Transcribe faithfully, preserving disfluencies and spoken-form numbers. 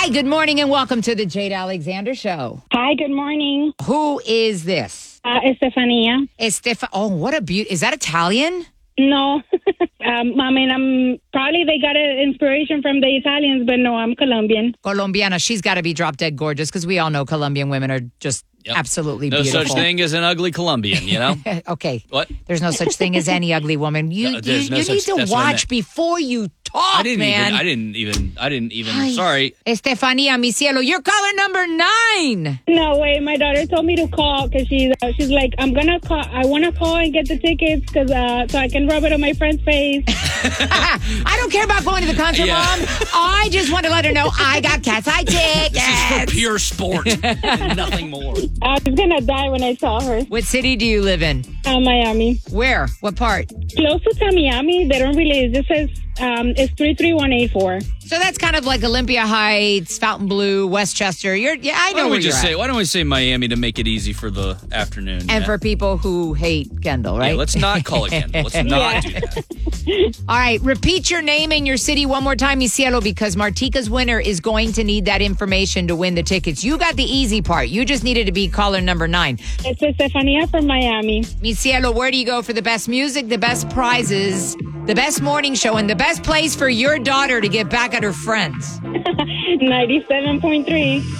Hi, good morning, and welcome to the Jade Alexander Show. Hi, good morning. Who is this? Uh, Estefania. Estef- oh, what a beauty. Is that Italian? No. um, I mean, I'm probably they got an inspiration from the Italians, but no, I'm Colombian. Colombiana. She's got to be drop dead gorgeous because we all know Colombian women are just Yep. absolutely no beautiful. such thing as an ugly Colombian, you know? Okay. What? There's no such thing as any ugly woman. You, No, you, there's no you such- need to that's what I watch meant. before you talk, I didn't man. even, I didn't even, I didn't even, Ay, sorry. Estefania, mi cielo, you're caller number nine. No way. My daughter told me to call because she's uh, she's like, I'm gonna call. I want to call and get the tickets because uh, so I can rub it on my friend's face. I don't care about going to the concert, Yeah. Mom. I just want to let her know I got cat's eye tickets. This is for pure sport. Nothing more. I was gonna die when I saw her. What city do you live in? Uh, Miami. Where? What part? Close to Tamiami. They don't really. It just says um, it's three three one eight four. So that's kind of like Olympia Heights, Fontainebleau, Westchester. You're, yeah, I Why know don't where we just you're say, at. why don't we say Miami to make it easy for the afternoon? And yeah? for people who hate Kendall, right? Yeah, let's not call it Kendall. Let's not do that. All right, repeat your name and your city one more time, mi cielo, because Martika's winner is going to need that information to win the tickets. You got the easy part. You just needed to be caller number nine. It's Estefania from Miami. Mi cielo, where do you go for the best music, the best prizes, the best morning show, and the best place for your daughter to get back at her friends? ninety-seven point three.